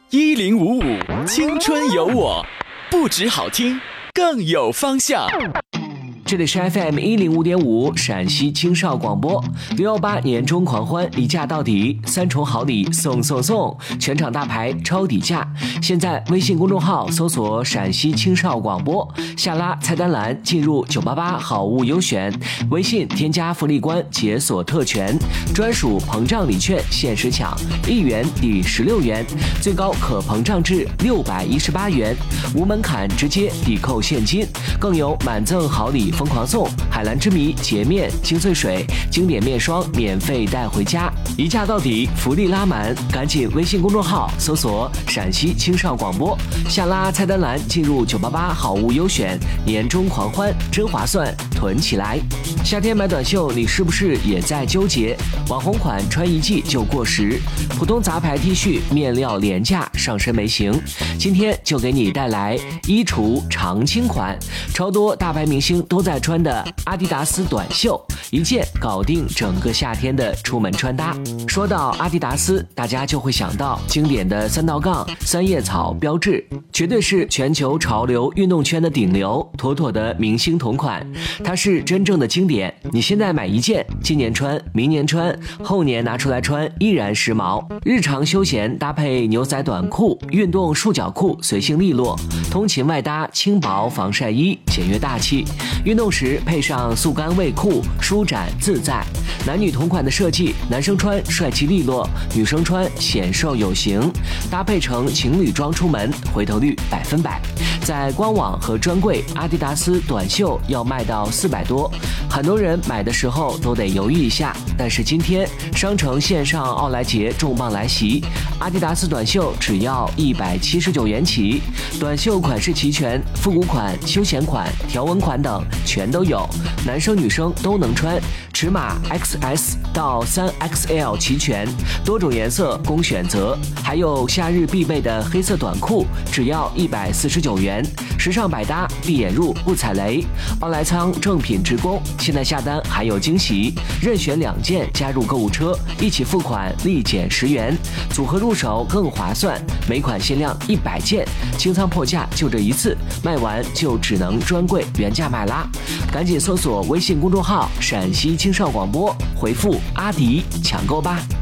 1055青春有我，不止好听，更有方向。 这里是 FM 105.5陕西青少广播，618年终狂欢，一价到底，3重好礼送，全场大牌超底价。现在微信公众号搜索陕西青少广播，下拉菜单栏进入988好物优选，微信添加福利官解锁特权，专属膨胀礼券限时抢，1元抵16元，最高可膨胀至618元，无门槛直接抵扣现金，更有满赠好礼疯狂送，海蓝之谜洁面精粹水经典面霜免费带回家，一价到底，福利拉满，赶紧微信公众号搜索陕西青少广播，下拉菜单栏进入988好物优选，年终狂欢真划算，囤起来。夏天买短袖，你是不是也在纠结？网红款穿一季就过时，普通杂牌 T 恤面料廉价，上身没型。今天就给你带来衣橱常青款，超多大牌明星都在穿的阿迪达斯短袖，一件搞定整个夏天的出门穿搭。说到阿迪达斯，大家就会想到经典的3道杠、3叶草标志，绝对是全球潮流运动圈的顶流，妥妥的明星同款。它是真正的经典，你现在买一件，今年穿，明年穿，后年拿出来穿，依然时髦。日常休闲搭配牛仔短裤、运动束脚裤，随性利落；通勤外搭轻薄防晒衣，简约大气。运动时配上速干卫裤，舒展自在。男女同款的设计，男生穿帅气利落，女生穿显瘦有型，搭配成情侣装出门，回头率100%。在官网和专柜，阿迪达斯短袖要卖到400多，很多人买的时候都得犹豫一下。但是今天商城线上奥莱节重磅来袭，阿迪达斯短袖只要179元起，短袖款式齐全，复古款、休闲款、条纹款等全都有，男生女生都能穿，尺码 XS 到3XL 齐全，多种颜色供选择，还有夏日必备的黑色短裤，只要149元，时尚百搭，闭眼入不踩雷。奥莱仓正品直供，现在下单还有惊喜，任选2件加入购物车，一起付款立减10元，组合入手更划算，每款限量100件，清仓破价就这一次，卖完就只能专柜原价卖啦。赶紧搜索微信公众号陕西青少广播，回复阿迪抢购吧。